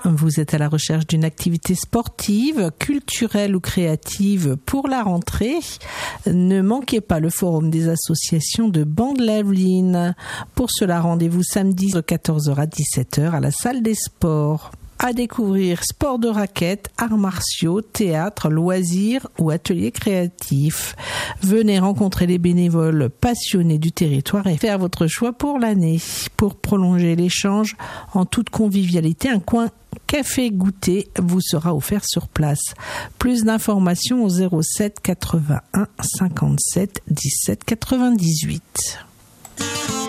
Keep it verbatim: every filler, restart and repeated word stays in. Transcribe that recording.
Vous êtes à la recherche d'une activité sportive, culturelle ou créative pour la rentrée? Ne manquez pas le forum des associations de Bande-Laveline. Pour cela, rendez-vous samedi de quatorze heures à dix-sept heures à la salle des sports. À découvrir sport de raquettes, arts martiaux, théâtre, loisirs ou ateliers créatifs. Venez rencontrer les bénévoles passionnés du territoire et faire votre choix pour l'année. Pour prolonger l'échange en toute convivialité, un coin café goûter vous sera offert sur place. Plus d'informations au zéro sept quatre-vingt-un cinquante-sept dix-sept quatre-vingt-dix-huit.